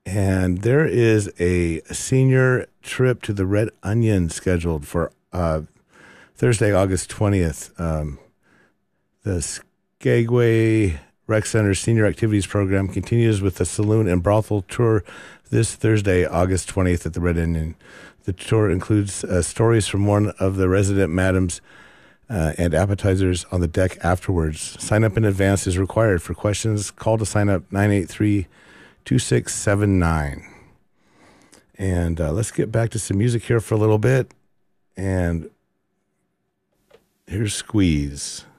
And there is a senior trip to the Red Onion scheduled for Thursday, August 20th. The Skagway Rec Center Senior Activities Program continues with the Saloon and Brothel Tour this Thursday, August 20th at the Red Onion. The tour includes stories from one of the resident madams and appetizers on the deck afterwards. Sign up in advance is required. For questions, call to sign up 983-2679. And let's get back to some music here for a little bit. And here's Squeeze.